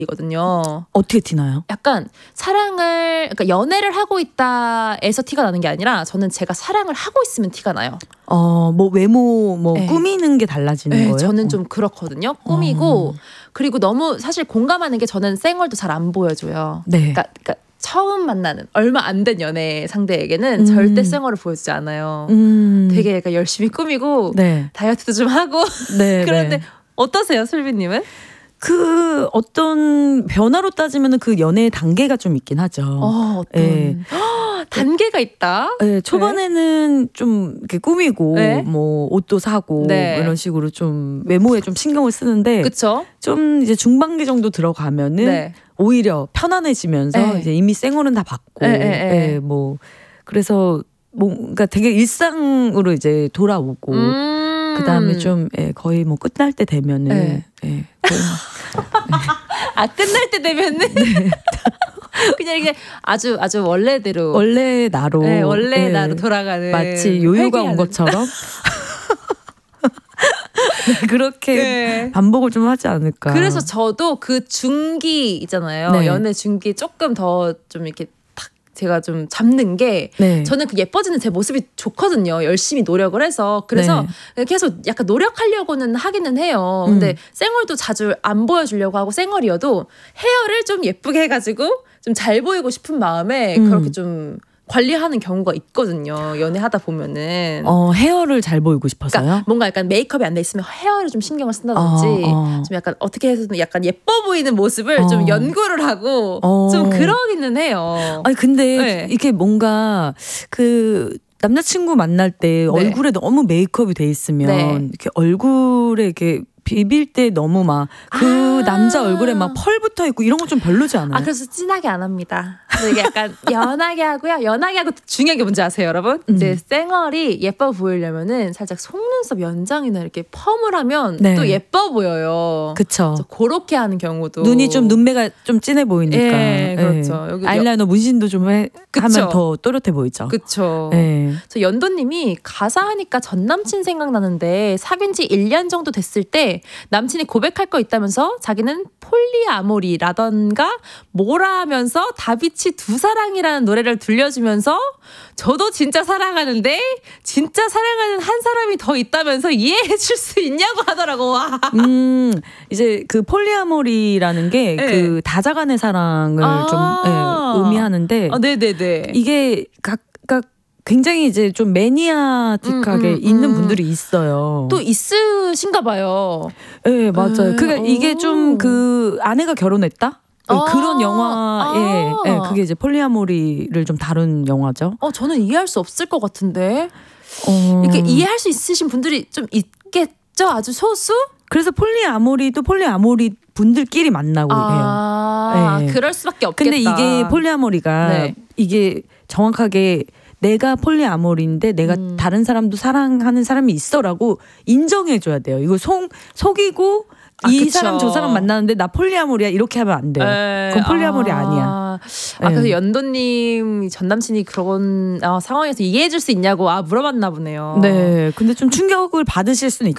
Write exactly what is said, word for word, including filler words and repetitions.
이거든요. 어떻게 티나요? 약간 사랑을 그러니까 연애를 하고 있다에서 티가 나는 게 아니라 저는 제가 사랑을 하고 있으면 티가 나요. 어, 뭐 외모 뭐 네. 꾸미는 게 달라지는 네, 거예요? 저는 좀 그렇거든요. 꾸미고 어. 그리고 너무 사실 공감하는 게 저는 쌩얼도 잘 안 보여줘요. 네. 그러니까, 그러니까 처음 만나는 얼마 안 된 연애 상대에게는 음. 절대 쌩얼을 보여주지 않아요. 음. 되게 약간 열심히 꾸미고 네. 다이어트도 좀 하고 네, 그런데 네. 어떠세요, 슬비님은? 그 어떤 변화로 따지면 그 연애의 단계가 좀 있긴 하죠. 어, 어떤 네. 허, 단계가 있다. 네, 초반에는 네. 좀 이렇게 꾸미고 네. 뭐 옷도 사고 네. 이런 식으로 좀 외모에 좀 신경을 쓰는데 그쵸? 좀 이제 중반기 정도 들어가면은 네. 오히려 편안해지면서 네. 이제 이미 쌩얼은 다 받고 네, 네, 네. 네, 뭐 그래서 뭔가 되게 일상으로 이제 돌아오고 음. 그 다음에 좀 예, 거의 뭐 끝날 때 되면은 네. 예, 거의 아 끝날 때 되면은 네. 그냥 이게 아주 아주 원래대로 원래 나로 네, 원래 예, 나로 돌아가는 마치 요요가 회귀하는. 온 것처럼 네, 그렇게 네. 반복을 좀 하지 않을까. 그래서 저도 그 중기 있잖아요. 네. 연애 중기 조금 더 좀 이렇게 탁 제가 좀 잡는 게 네. 저는 그 예뻐지는 제 모습이 좋거든요. 열심히 노력을 해서. 그래서 네. 계속 약간 노력하려고는 하기는 해요. 근데 음. 쌩얼도 자주 안 보여주려고 하고 쌩얼이어도 헤어를 좀 예쁘게 해가지고 좀 잘 보이고 싶은 마음에 음. 그렇게 좀 관리하는 경우가 있거든요. 연애하다 보면은. 어, 헤어를 잘 보이고 싶어서요? 그러니까 뭔가 약간 메이크업이 안 돼 있으면 헤어를 좀 신경을 쓴다든지 어, 어. 좀 약간 어떻게 해서든 약간 예뻐 보이는 모습을 어. 좀 연구를 하고 어. 좀 그러기는 해요. 아니 근데 네. 이게 뭔가 그 남자친구 만날 때 네. 얼굴에 너무 메이크업이 돼 있으면 네. 이렇게 얼굴에 이렇게 비빌 때 너무 막 그 아. 남자 얼굴에 막 펄 붙어 있고 이런 거 좀 별로지 않아요? 아 그래서 진하게 안 합니다. 그래서 이게 약간 연하게 하고요. 연하게 하고 중요한 게 뭔지 아세요, 여러분? 음. 이제 쌩얼이 예뻐 보이려면은 살짝 속눈썹 연장이나 이렇게 펌을 하면 네. 또 예뻐 보여요. 그쵸. 그래서 그렇게 하는 경우도 눈이 좀 눈매가 좀 진해 보이니까. 예, 그렇죠. 여기 아이라이너 문신도 좀 해, 그쵸. 하면 더 또렷해 보이죠. 그쵸. 네. 저 연도님이 가사 하니까 전 남친 생각나는데 사귄 지 일 년 정도 됐을 때 남친이 고백할 거 있다면서 자기는 폴리아모리라던가 뭐라 하면서 다비치 두 사랑이라는 노래를 들려주면서 저도 진짜 사랑하는데 진짜 사랑하는 한 사람이 더 있다면서 이해해 줄 수 있냐고 하더라고. 와. 음, 이제 그 폴리아모리라는 게 그 네. 다자간의 사랑을 아. 좀 예, 의미하는데 아, 네네네. 이게 각각 굉장히 이제 좀 매니아틱하게 음, 음, 있는 음. 분들이 있어요. 또 있으신가 봐요. 네, 맞아요. 음, 그러니까 이게 좀 오. 그 아내가 결혼했다? 아. 그런 영화에 아. 예, 그게 이제 폴리아모리를 좀 다룬 영화죠. 어, 저는 이해할 수 없을 것 같은데. 어. 이렇게 이해할 수 있으신 분들이 좀 있겠죠? 아주 소수? 그래서 폴리아모리도 폴리아모리 분들끼리 만나고 해요. 아, 네. 그럴 수밖에 없겠다. 근데 이게 폴리아모리가 네. 이게 정확하게 내가 폴리아모리인데 내가 음. 다른 사람도 사랑하는 사람이 있어라고 인정해줘야 돼요. 이거 속, 속이고 아, 이 그쵸. 사람 저 사람 만나는데 나 폴리아모리야 이렇게 하면 안 돼요. 에, 그건 폴리아모리 아, 아니야. 아, 네. 그래서 연도님 전 남친이 그런 아, 상황에서 이해해줄 수 있냐고 아 물어봤나 보네요. 네, 근데 좀 충격을 받으실 수는 있죠.